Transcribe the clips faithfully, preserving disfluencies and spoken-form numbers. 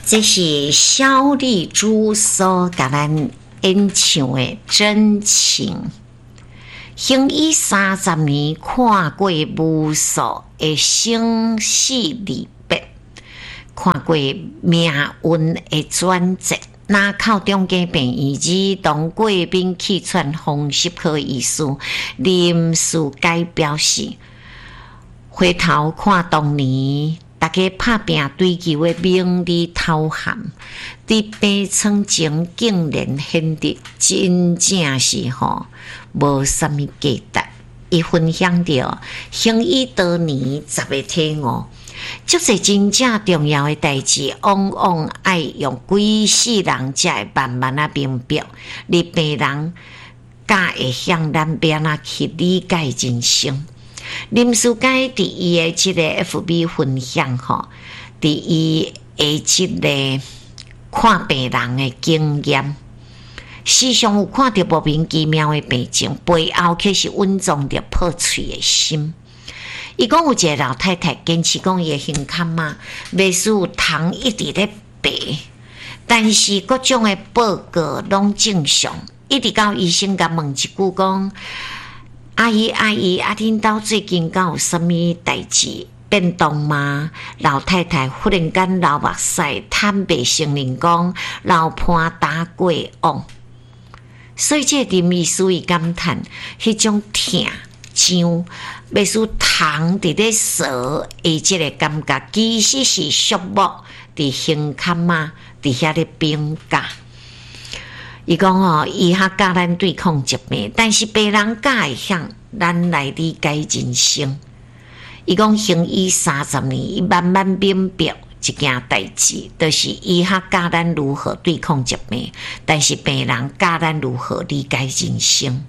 这是小丽珠所甲咱演唱的真情。行医三十年，看过无数的生死离别，看过命运的转折。那靠中间病医治同贵宾气喘风湿科医师林树该表示，回头看当年大家拍拼追求的名利头衔，伫病床前竟然显得真正是吼无啥物价值。伊分享着行医多年十个体悟，即是真正重要的代志，往往爱用几世人才会慢慢啊明白，你病人才会向咱边啊去理解人生。林书该伫伊的即个 F B 分享吼，伫伊的即个看病人的经验，时常有看到莫名其妙的病情，背后却是温藏着破碎的心。伊讲有一个老太太坚持讲伊的胸坎嘛，袂使有糖一直咧白，但是各种的报告拢正常。一直到医生甲问一句讲：“阿姨阿姨，啊恁兜最近敢有啥物代志变动吗？”老太太忽然间流目屎，坦白承认讲老伴打过往。所以这林医师伊感叹，迄种痛像袂使糖伫咧烧，伊即个感觉其实是触目伫胸坎嘛，伫遐咧冰架。伊讲哦，医学教咱对抗疾病，但是病人才会向咱来理解人生。伊讲行医三十年，伊慢慢明白一件代志，就是医学教咱如何对抗疾病，但是病人教咱如何理解人生。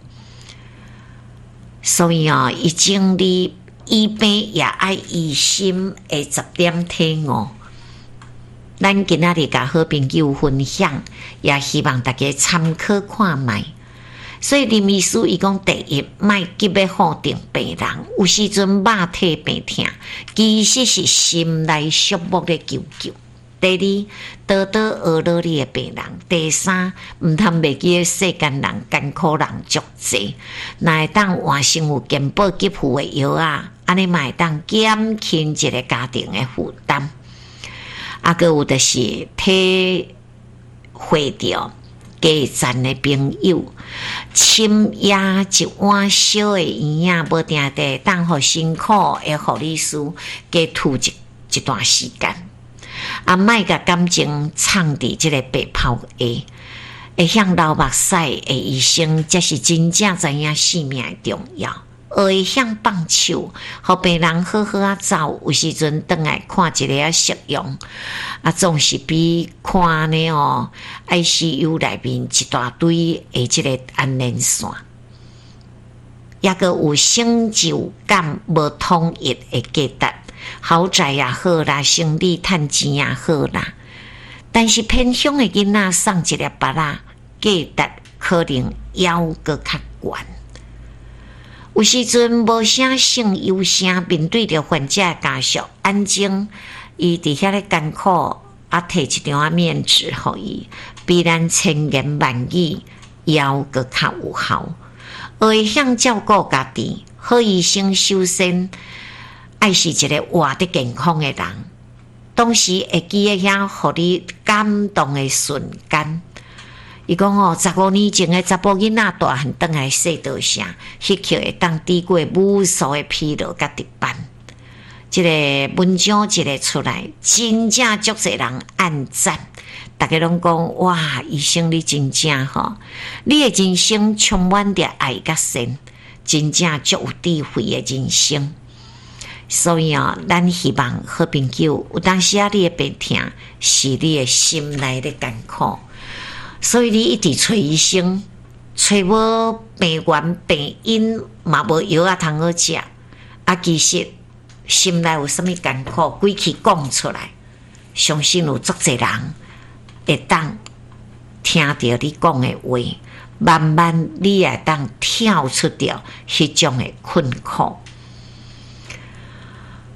所以哦，伊经历医病也爱医心的十点体悟。咱今仔日甲好朋友分享，也希望大家参考看卖。所以林医师伊讲，第一，莫急要否定病人，有时阵肉体病痛，其实是心内触目的求救。第二，多多学乐你的病人。第三，毋通袂记世间人艰苦人足济，若会当换成有健保给付的药啊，安尼嘛会当减轻一个家庭的负担。啊，阁有就是体会着加赞的朋友，深夜一碗小的圆仔，无定定当互辛苦的护理师加吐一一段时间。啊，莫甲感情藏伫即个白泡下，会向流目屎的医生，才是真正知影生命的重要。会向放手，互病人好好啊走，有时阵倒来看一个啊适用，啊总是比看呢哦 I C U 内面一大堆的即个安宁线，也个有成就感无统一的价值，豪宅也好啦，生理趁钱也好啦，但是偏乡的囡仔送一粒巴拉，价值可能要个较悬。有时阵无啥性优声，面对着患者的家属，安静，伊伫遐咧艰苦，啊，摕一张啊面纸互伊，比咱千言万语要个较有效。会向照顾家己，好医生首先爱是一个活得健康的人，同时会记得遐互你感动的瞬间。伊讲哦，十五年前的查甫囡仔大汉倒来说道声，迄刻会当抵过无数的疲劳甲值班。即、这个文章一个出来，真正足侪人按赞，大家拢讲哇，医生你真正吼，你的人生充满着爱甲善，真正足有智慧的人生。所以哦，咱希望好朋友，有当时啊，你的病痛是你的心内的艰苦。所以你一直找医生，找无病源病因，嘛无药啊通好食，啊其实心内有啥物艰苦，规气讲出来，相信有足侪人会当听到你讲的话，慢慢你会当跳出掉迄种的困苦。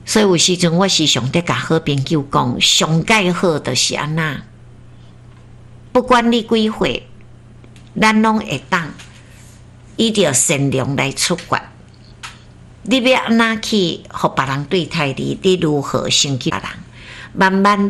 所以有时阵我时常在甲好朋友讲，上介好就是安那，不管你几岁，咱拢会当依着善良来出发。你要安那去，互别人对待你，你如何成就别人？慢慢。